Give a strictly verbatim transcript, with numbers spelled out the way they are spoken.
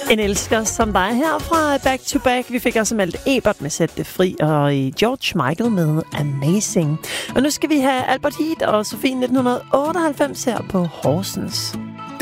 En elsker som dig her fra Back to Back. Vi fik også Malte Ebert med Sæt det fri, og George Michael med Amazing. Og nu skal vi have Albert Heat og Sofie nitten otteoghalvfems her på Horsens.